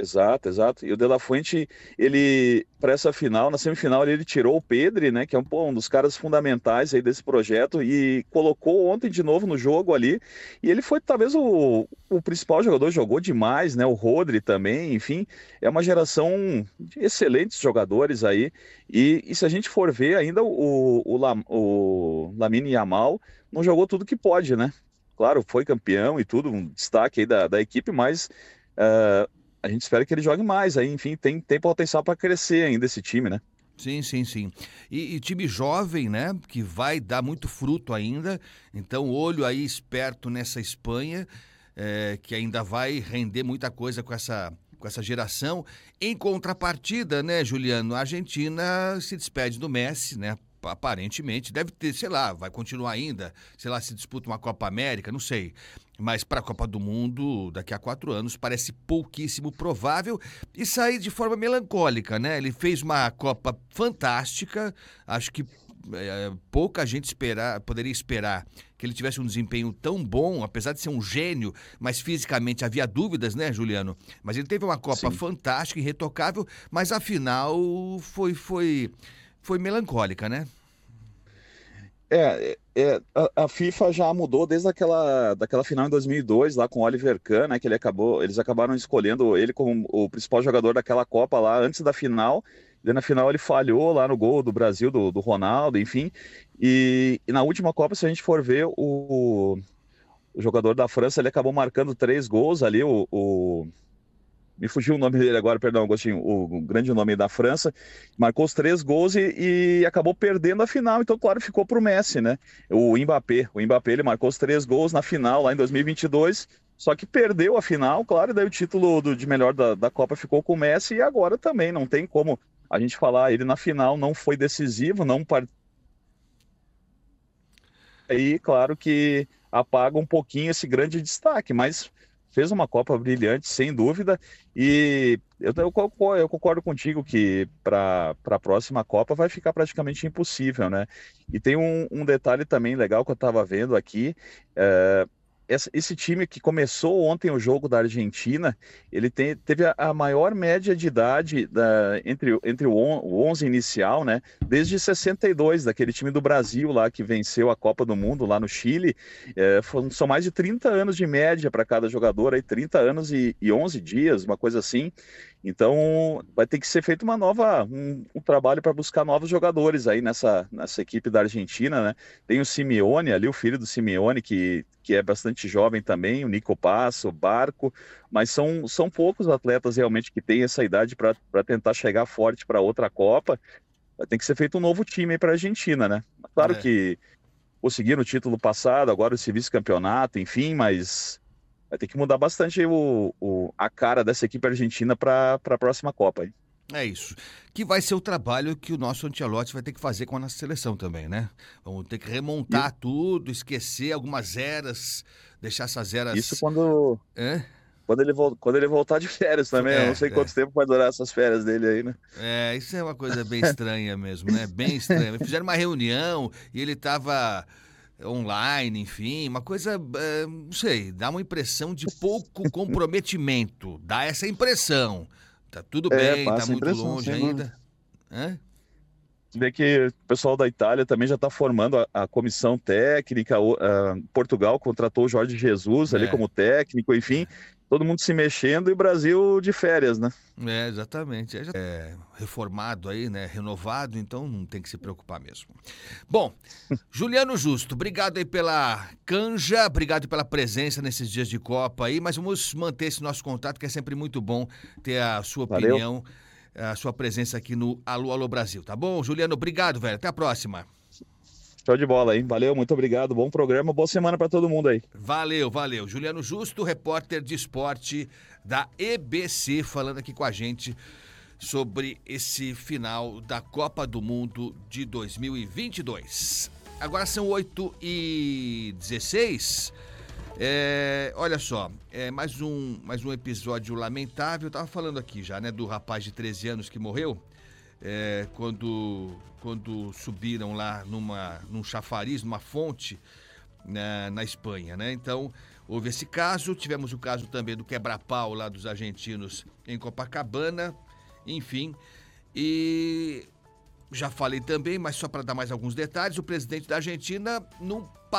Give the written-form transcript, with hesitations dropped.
Exato, exato. E o De La Fuente, ele, para essa final, na semifinal, ele tirou o Pedri, né, que é um dos caras fundamentais aí desse projeto, e colocou ontem de novo no jogo ali. E ele foi talvez o principal jogador, jogou demais, né? O Rodri também, enfim, é uma geração de excelentes jogadores aí. E se a gente for ver, ainda o Lamine Yamal não jogou tudo que pode, né? Claro, foi campeão e tudo, um destaque aí da equipe, mas. ah, a gente espera que ele jogue mais aí, enfim, tem potencial para crescer ainda esse time, né? Sim, sim, sim. E time jovem, né? Que vai dar muito fruto ainda. Então, olho aí esperto nessa Espanha, que ainda vai render muita coisa com essa geração. Em contrapartida, né, Juliano? A Argentina se despede do Messi, né? Aparentemente, deve ter, sei lá, vai continuar ainda, sei lá, se disputa uma Copa América, não sei. Mas para a Copa do Mundo, daqui a 4 anos, parece pouquíssimo provável e sair de forma melancólica, né? Ele fez uma Copa fantástica, acho que pouca gente poderia esperar que ele tivesse um desempenho tão bom, apesar de ser um gênio, mas fisicamente havia dúvidas, né, Juliano? Mas ele teve uma Copa Sim. fantástica, irretocável, mas a final foi melancólica, né? A FIFA já mudou desde daquela final em 2002, lá com o Oliver Kahn, né, que eles acabaram escolhendo ele como o principal jogador daquela Copa lá antes da final. E na final ele falhou lá no gol do Brasil, do Ronaldo, enfim. E na última Copa, se a gente for ver, o jogador da França, ele acabou marcando 3 gols ali, me fugiu o nome dele agora, perdão, Agostinho, o grande nome da França, marcou os 3 gols e acabou perdendo a final, então, claro, ficou para o Messi, né? O Mbappé, ele marcou os 3 gols na final, lá em 2022, só que perdeu a final, claro, e daí o título de melhor da Copa ficou com o Messi, e agora também, não tem como a gente falar, ele na final não foi decisivo, não aí, claro que apaga um pouquinho esse grande destaque, mas fez uma Copa brilhante, sem dúvida, e eu concordo contigo que para a próxima Copa vai ficar praticamente impossível, né? E tem um detalhe também legal que eu estava vendo aqui, é, esse time que começou ontem o jogo da Argentina, ele teve a maior média de idade entre o 11 inicial, né? Desde 62, daquele time do Brasil lá que venceu a Copa do Mundo lá no Chile. São mais de 30 anos de média para cada jogador, aí 30 anos e 11 dias, uma coisa assim. Então vai ter que ser feito um trabalho para buscar novos jogadores aí nessa equipe da Argentina, né? Tem o Simeone ali, o filho do Simeone, que é bastante jovem também, o Nico Paz, o Barco, mas são poucos atletas realmente que têm essa idade para tentar chegar forte para outra Copa. Vai ter que ser feito um novo time para a Argentina, né? Claro É. que conseguiram o título passado, agora esse vice-campeonato, enfim, mas vai ter que mudar bastante a cara dessa equipe argentina para a próxima Copa. Aí. É isso. Que vai ser o trabalho que o nosso Ancelotti vai ter que fazer com a nossa seleção também, né? Vamos ter que Isso, remontar tudo, esquecer algumas eras, deixar essas isso eras. quando, É, quando ele voltar de férias também. Eu não sei é. quanto tempo vai durar essas férias dele aí, né? Isso é uma coisa bem estranha mesmo, né? Bem estranha. Fizeram uma reunião e ele estava online, enfim, uma coisa, não sei, dá uma impressão de pouco comprometimento. Dá essa impressão. Tá tudo bem, tá Passa a muito impressão, longe sem dúvida. ainda. Hã? Você vê que o pessoal da Itália também já está formando a comissão técnica. Portugal contratou o Jorge Jesus ali É. como técnico, enfim, todo mundo se mexendo e o Brasil de férias, né? Exatamente. Já reformado aí, né? Renovado, então não tem que se preocupar mesmo. Bom, Juliano Justo, obrigado aí pela canja, obrigado pela presença nesses dias de Copa aí, mas vamos manter esse nosso contato, que é sempre muito bom ter a sua Valeu. opinião, a sua presença aqui no Alô Alô Brasil, tá bom? Juliano, obrigado, velho. Até a próxima. Show de bola, hein? Valeu, muito obrigado. Bom programa, boa semana para todo mundo aí. Valeu, valeu. Juliano Justo, repórter de esporte da EBC, falando aqui com a gente sobre esse final da Copa do Mundo de 2022. Agora são 8h16. Olha só, mais um episódio lamentável. Eu tava falando aqui já, né, do rapaz de 13 anos que morreu quando subiram lá num chafariz, numa fonte na Espanha, né? Então, houve esse caso. Tivemos o caso também do quebra-pau lá dos argentinos em Copacabana, enfim. E já falei também, mas só para dar mais alguns detalhes, o presidente da Argentina não